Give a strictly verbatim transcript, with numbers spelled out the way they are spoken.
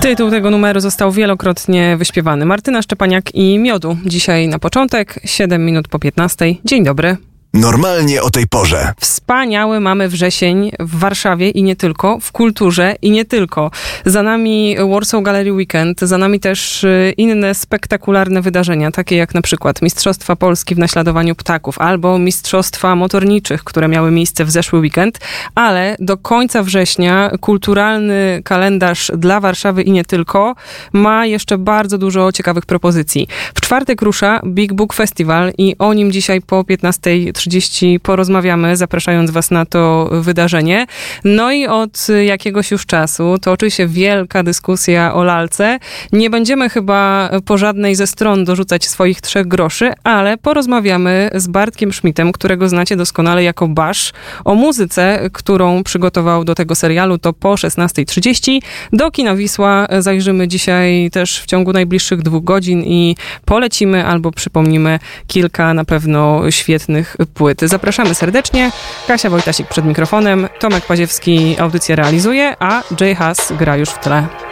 Tytuł tego numeru został wielokrotnie wyśpiewany. Martyna Szczepaniak i Miodu. Dzisiaj na początek, siedem minut po piętnastej. Dzień dobry. Normalnie o tej porze. Wspaniały mamy wrzesień w Warszawie i nie tylko, w kulturze i nie tylko. Za nami Warsaw Gallery Weekend, za nami też inne spektakularne wydarzenia, takie jak na przykład Mistrzostwa Polski w naśladowaniu ptaków albo Mistrzostwa Motorniczych, które miały miejsce w zeszły weekend, ale do końca września kulturalny kalendarz dla Warszawy i nie tylko ma jeszcze bardzo dużo ciekawych propozycji. W czwartek rusza Big Book Festival i o nim dzisiaj po piętnastej trzydzieści porozmawiamy, zapraszając was na to wydarzenie. No i od jakiegoś już czasu toczy się wielka dyskusja o lalce. Nie będziemy chyba po żadnej ze stron dorzucać swoich trzech groszy, ale porozmawiamy z Bartkiem Schmidtem, którego znacie doskonale jako Basz, o muzyce, którą przygotował do tego serialu. To po szesnastej trzydzieści. Do Kina Wisła zajrzymy dzisiaj też w ciągu najbliższych dwóch godzin i polecimy albo przypomnimy kilka na pewno świetnych płyt. Zapraszamy serdecznie. Kasia Wojtasik przed mikrofonem, Tomek Paziewski audycję realizuje, a Jay Haas gra już w tle.